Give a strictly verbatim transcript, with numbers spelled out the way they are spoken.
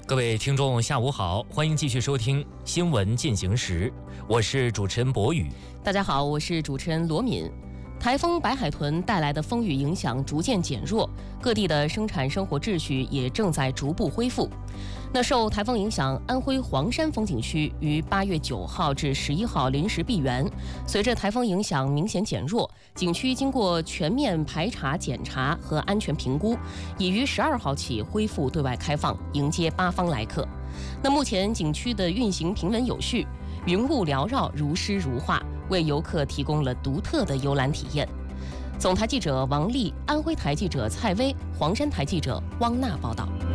各位听众，下午好，欢迎继续收听《新闻进行时》，我是主持人博宇。 大家好，我是主持人罗敏。台风白海豚带来的风雨影响逐渐减弱，各地的生产生活秩序也正在逐步恢复。那受台风影响，安徽黄山风景区于八月九号至十一号临时闭园。随着台风影响明显减弱，景区经过全面排查检查和安全评估，已于十二号起恢复对外开放，迎接八方来客。那目前景区的运行平稳有序，云雾缭绕，如诗如画，为游客提供了独特的游览体验。总台记者王丽，安徽台记者蔡薇，黄山台记者汪娜报道。